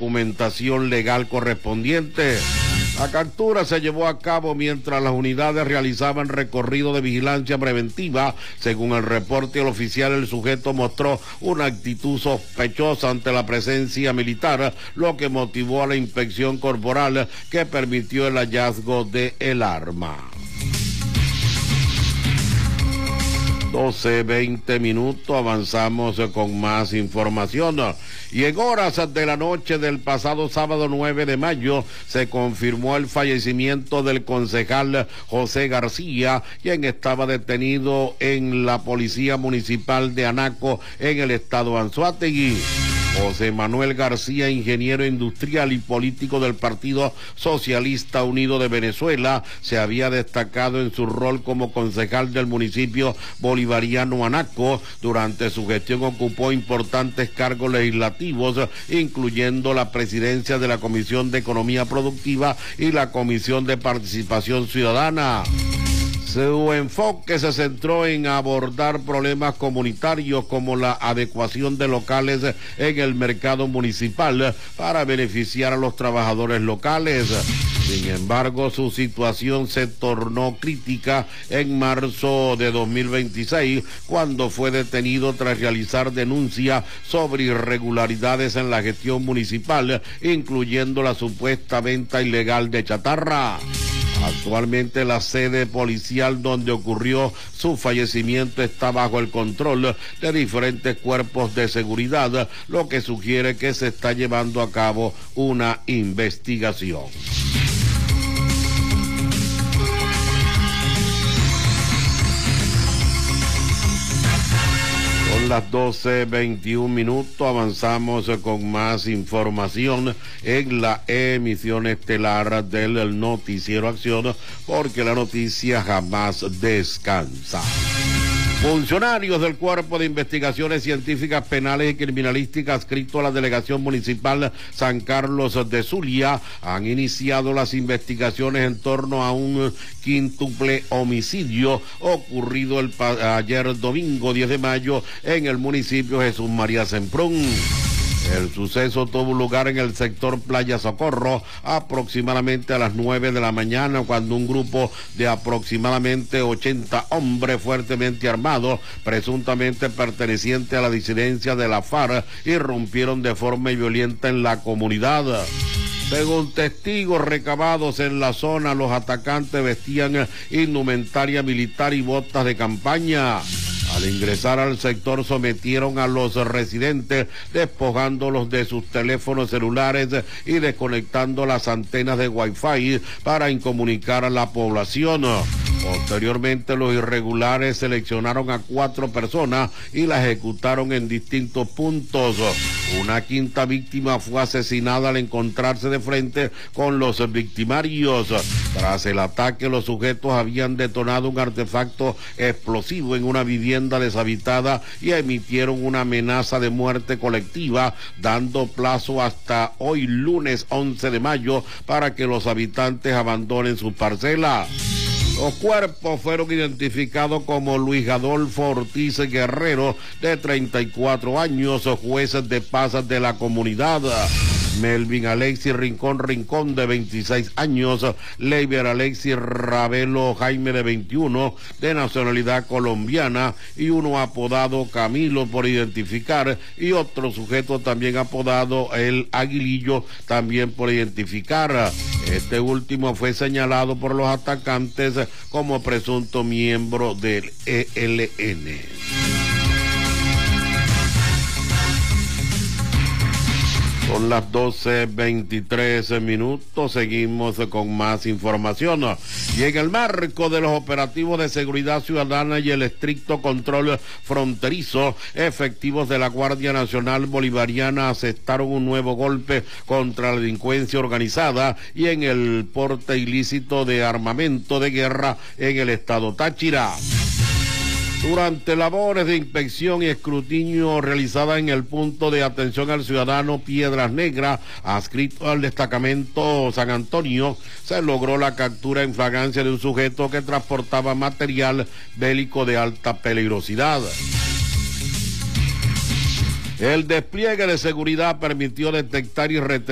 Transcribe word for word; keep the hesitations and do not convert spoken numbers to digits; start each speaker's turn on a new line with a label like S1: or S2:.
S1: documentación legal correspondiente. La captura se llevó a cabo mientras las unidades realizaban recorrido de vigilancia preventiva. Según el reporte del oficial, el sujeto mostró una actitud sospechosa ante la presencia militar, lo que motivó a la inspección corporal que permitió el hallazgo de el arma. doce, veinte minutos, avanzamos con más información. Y en horas de la noche del pasado sábado nueve de mayo se confirmó el fallecimiento del concejal José García, quien estaba detenido en la Policía Municipal de Anaco en el estado Anzoátegui. José Manuel García, ingeniero industrial y político del Partido Socialista Unido de Venezuela, se había destacado en su rol como concejal del municipio bolivariano Anaco. Durante su gestión ocupó importantes cargos legislativos, incluyendo la presidencia de la Comisión de Economía Productiva y la Comisión de Participación Ciudadana. Su enfoque se centró en abordar problemas comunitarios como la adecuación de locales en el mercado municipal para beneficiar a los trabajadores locales. Sin embargo, su situación se tornó crítica en marzo de dos mil veintiséis, cuando fue detenido tras realizar denuncia sobre irregularidades en la gestión municipal, incluyendo la supuesta venta ilegal de chatarra. Actualmente la sede policial donde ocurrió su fallecimiento está bajo el control de diferentes cuerpos de seguridad, lo que sugiere que se está llevando a cabo una investigación. Las doce, veintiún minutos, avanzamos con más información en la emisión estelar del Noticiero Acción, porque la noticia jamás descansa. Funcionarios del Cuerpo de Investigaciones Científicas Penales y Criminalísticas adscrito a la Delegación Municipal San Carlos de Zulia han iniciado las investigaciones en torno a un quíntuple homicidio ocurrido el ayer domingo diez de mayo en el municipio Jesús María Semprún. El suceso tuvo lugar en el sector Playa Socorro aproximadamente a las nueve de la mañana, cuando un grupo de aproximadamente ochenta hombres fuertemente armados, presuntamente pertenecientes a la disidencia de la FARC, irrumpieron de forma violenta en la comunidad. Según testigos recabados en la zona, los atacantes vestían indumentaria militar y botas de campaña. Al ingresar al sector sometieron a los residentes, despojándolos de sus teléfonos celulares y desconectando las antenas de Wi-Fi para incomunicar a la población. Posteriormente, los irregulares seleccionaron a cuatro personas y las ejecutaron en distintos puntos. Una quinta víctima fue asesinada al encontrarse de frente con los victimarios. Tras el ataque, los sujetos habían detonado un artefacto explosivo en una vivienda deshabitada y emitieron una amenaza de muerte colectiva, dando plazo hasta hoy lunes once de mayo para que los habitantes abandonen sus parcelas. Los cuerpos fueron identificados como Luis Adolfo Ortiz Guerrero, de treinta y cuatro años, juez de paz de la comunidad; Melvin Alexis Rincón Rincón, de veintiséis años; Leiber Alexis Ravelo Jaime, de veintiuno, de nacionalidad colombiana; y uno apodado Camilo por identificar, y otro sujeto también apodado El Aguilillo, también por identificar. Este último fue señalado por los atacantes como presunto miembro del E L N. Son las doce, veintitrés minutos, seguimos con más información. Y en el marco de los operativos de seguridad ciudadana y el estricto control fronterizo, efectivos de la Guardia Nacional Bolivariana asestaron un nuevo golpe contra la delincuencia organizada y en el porte ilícito de armamento de guerra en el estado Táchira. Durante labores de inspección y escrutinio realizadas en el punto de atención al ciudadano Piedras Negras, adscrito al destacamento San Antonio, se logró la captura en flagrancia de un sujeto que transportaba material bélico de alta peligrosidad. El despliegue de seguridad permitió detectar y retener